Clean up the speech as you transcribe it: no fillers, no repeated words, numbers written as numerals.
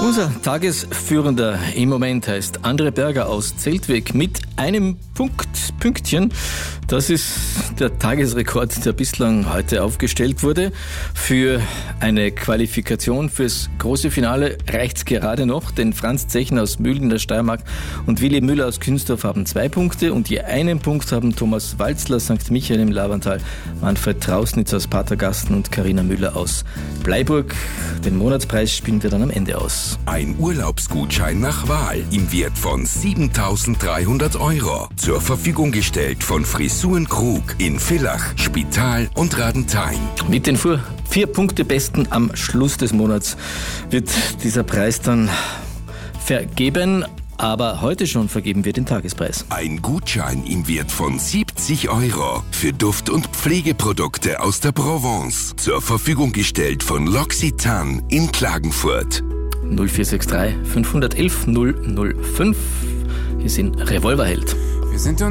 Unser Tagesführender im Moment heißt André Berger aus Zeltweg mit einem Pünktchen. Das ist der Tagesrekord, der bislang heute aufgestellt wurde. Für eine Qualifikation fürs große Finale reicht's gerade noch, denn Franz Zechner aus Mühlen in der Steiermark und Willi Müller aus Künsdorf haben 2 Punkte und je einen Punkt haben Thomas Walzler, St. Michael im Lavantal, Manfred Trausnitz aus Patergasten und Carina Müller aus Bleiburg. Den Monatspreis spielen wir dann am Ende aus. Ein Urlaubsgutschein nach Wahl im Wert von 7.300 € zur Verfügung gestellt von Frisuren Krug in Villach, Spital und Radenthein. Mit den 4 Punkte Besten am Schluss des Monats wird dieser Preis dann vergeben. Aber heute schon vergeben wir den Tagespreis. Ein Gutschein im Wert von 70 € für Duft- und Pflegeprodukte aus der Provence. Zur Verfügung gestellt von L'Occitane in Klagenfurt. 0463 511 005. Wir sind Revolverheld. Wir sind